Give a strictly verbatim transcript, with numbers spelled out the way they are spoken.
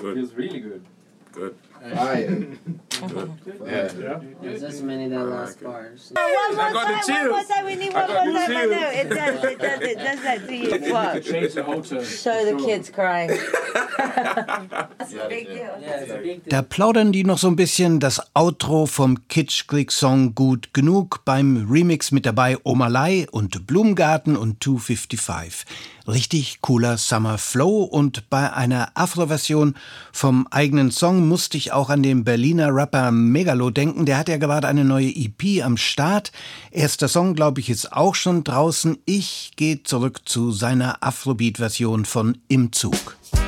Good. Feels really good. Good. Fire. Good. Yeah. Yeah. There's just many that last it. bars. One more I got the time, chills. one more time. We need I one got more the time. I chills. know it does. It does. It does that to you. What? Change the whole tune. Show the kids crying. That's a big deal. Yeah, it's a big deal. Da plaudern die noch so ein bisschen das Outro vom Kitsch Creek Song Gut genug. Beim Remix mit dabei Omalai und Blumengarten und zwei fünfundfünfzig. Richtig cooler Summer Flow, und bei einer Afro-Version vom eigenen Song musste ich auch an den Berliner Rapper Megalo denken. Der hat ja gerade eine neue E P am Start. Erster Song, glaube ich, ist auch schon draußen. Ich gehe zurück zu seiner Afrobeat-Version von Im Zug.